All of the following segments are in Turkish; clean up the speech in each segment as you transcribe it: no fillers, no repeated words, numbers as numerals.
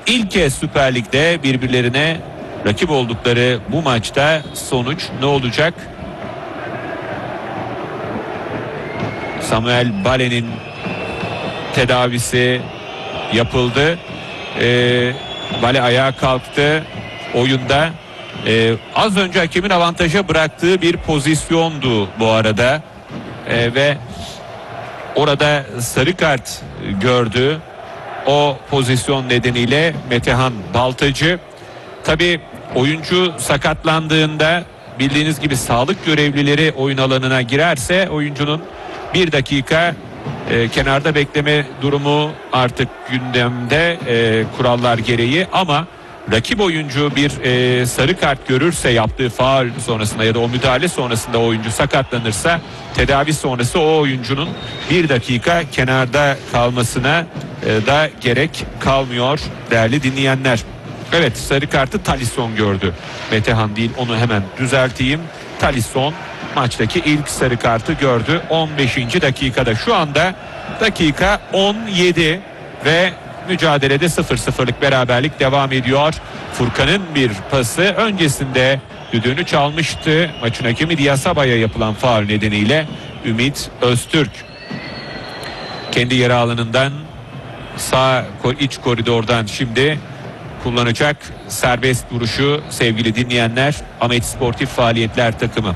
İlk kez Süper Lig'de birbirlerine rakip oldukları bu maçta sonuç ne olacak? Samuel Bale'nin tedavisi yapıldı. Bale ayağa kalktı oyunda. Az önce hakemin avantaja bıraktığı bir pozisyondu bu arada. Ve orada sarı kart gördü. O pozisyon nedeniyle Metehan Baltacı. Tabii oyuncu sakatlandığında bildiğiniz gibi sağlık görevlileri oyun alanına girerse oyuncunun bir dakika kenarda bekleme durumu artık gündemde kurallar gereği, ama rakip oyuncu bir sarı kart görürse, yaptığı faul sonrasında ya da o müdahale sonrasında oyuncu sakatlanırsa tedavi sonrası o oyuncunun bir dakika kenarda kalmasına da gerek kalmıyor değerli dinleyenler. Evet, sarı kartı Talisson gördü. Metehan değil, onu hemen düzelteyim. Talisson maçtaki ilk sarı kartı gördü 15. dakikada. Şu anda dakika 17 ve mücadelede 0-0'lık beraberlik devam ediyor. Furkan'ın bir pası öncesinde düdüğünü çalmıştı. Maçın hakemi Diyasaba'ya yapılan faul nedeniyle Ümit Öztürk kendi yarı alanından sağ iç koridordan şimdi kullanacak serbest vuruşu sevgili dinleyenler, Ahmet Sportif Faaliyetler takımı.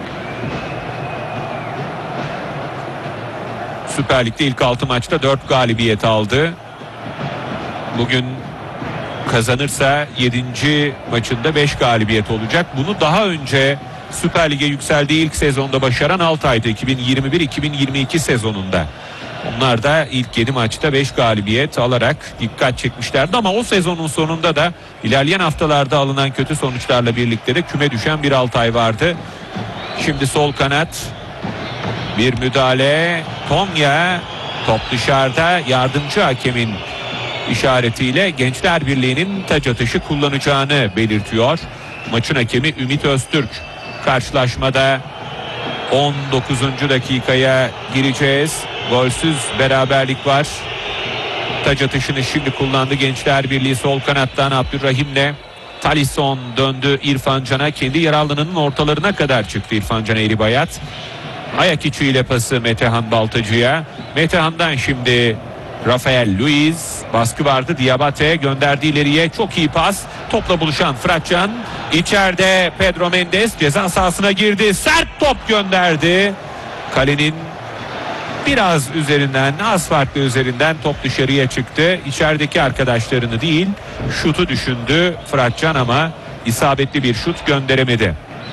Süper Lig'de ilk 6 maçta 4 galibiyet aldı. Bugün kazanırsa 7. maçında 5 galibiyet olacak. Bunu daha önce Süper Lig'e yükseldiği ilk sezonda başaran Altay'dı, 2021-2022 sezonunda. Onlar da ilk 7 maçta 5 galibiyet alarak dikkat çekmişlerdi, ama o sezonun sonunda da ilerleyen haftalarda alınan kötü sonuçlarla birlikte de küme düşen bir Altay vardı. Şimdi sol kanat bir müdahale, Tonya, top dışarıda, yardımcı hakemin işaretiyle Gençler Birliği'nin taç atışı kullanacağını belirtiyor maçın hakemi Ümit Öztürk. Karşılaşmada 19. dakikaya gireceğiz. Golsüz beraberlik var. Taç atışını şimdi kullandı Gençler Birliği sol kanattan Abdurrahim'le. Talisson döndü İrfan Can'a, kendi yer alanının ortalarına kadar çıktı İrfan Can Eğribayat. Ayak içiyle pası Metehan Baltacı'ya. Metehan'dan şimdi Rafael Luiz, baskı vardı, Diabate gönderdi ileriye, çok iyi pas, topla buluşan Fıratcan, içeride Pedro Mendes ceza sahasına girdi, sert top gönderdi, kalenin biraz üzerinden, az farklı üzerinden top dışarıya çıktı. İçerideki arkadaşlarını değil, şutu düşündü Fıratcan, ama isabetli bir şut gönderemedi.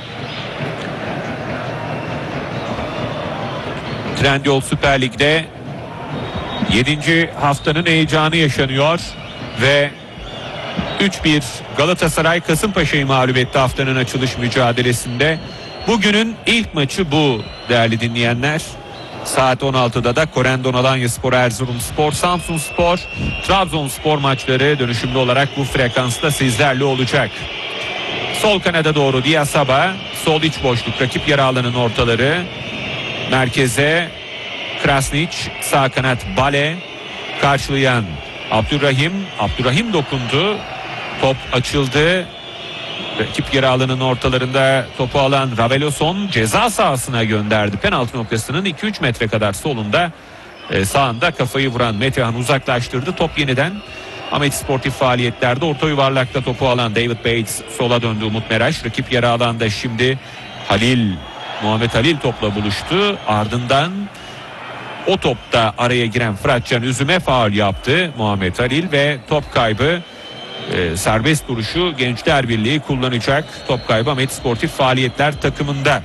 Trendyol Süper Lig'de 7. haftanın heyecanı yaşanıyor ve 3-1 Galatasaray Kasımpaşa'yı mağlup etti haftanın açılış mücadelesinde. Bugünün ilk maçı bu değerli dinleyenler. Saat 16'da da Korendon Alanyaspor, Erzurumspor, Samsunspor, Trabzonspor maçları dönüşümlü olarak bu frekansta sizlerle olacak. Sol kanada doğru Diyasaba, sol iç boşluk rakip yarı alanın ortaları. Merkeze Krasnić, sağ kanat Bale, karşılayan Abdurrahim dokundu, top açıldı, rakip yarı alanın ortalarında topu alan Raveloson ceza sahasına gönderdi. Penaltı noktasının 2-3 metre kadar solunda, sağında kafayı vuran Metehan uzaklaştırdı. Top yeniden Ahmet Sportif Faaliyetlerde orta yuvarlakta topu alan David Bates, sola döndü Umut Meraş, rakip yarı alanda şimdi Muhammed Halil topla buluştu. Ardından o topta araya giren Fıratcan Üzüm'e faul yaptı Muhammed Halil ve top kaybı, serbest duruşu Gençler Birliği kullanacak. Top kaybı Ahmet Sportif Faaliyetler takımında.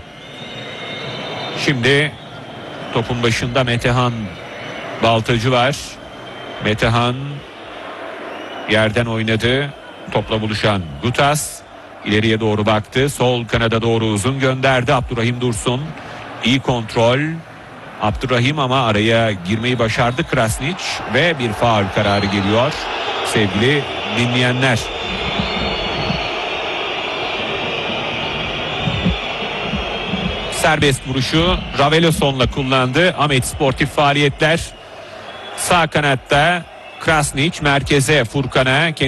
Şimdi topun başında Metehan Baltacı var. Metehan yerden oynadı. Topla buluşan Gutas ileriye doğru baktı. Sol kanada doğru uzun gönderdi. Abdurrahim Dursun. İyi kontrol. Abdurrahim ama araya girmeyi başardı Krasnić ve bir faul kararı geliyor sevgili dinleyenler. Serbest vuruşu Raveloson'la kullandı Ahmet Sportif Faaliyetler. Sağ kanatta Krasnić, merkeze Furkan'a,